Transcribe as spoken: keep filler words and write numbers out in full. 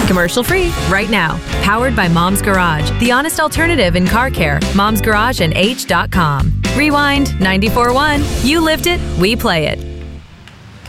Commercial free right now. Powered by Mom's Garage, the honest alternative in car care. Moms Garage and H dot com. Rewind ninety-four point one. You lived it, we play it.